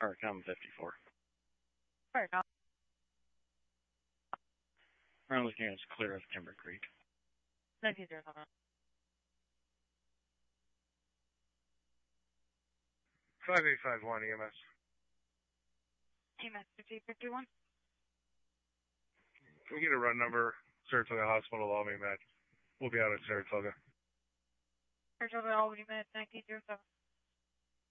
Or come 54. Alright, now. I'm looking at it's clear of Timber Creek. 1907. 5851 EMS. EMS 5051. Can we get a run number? Saratoga Hospital, Albany Med. We'll be out at Saratoga. Saratoga, Albany Med, 1907.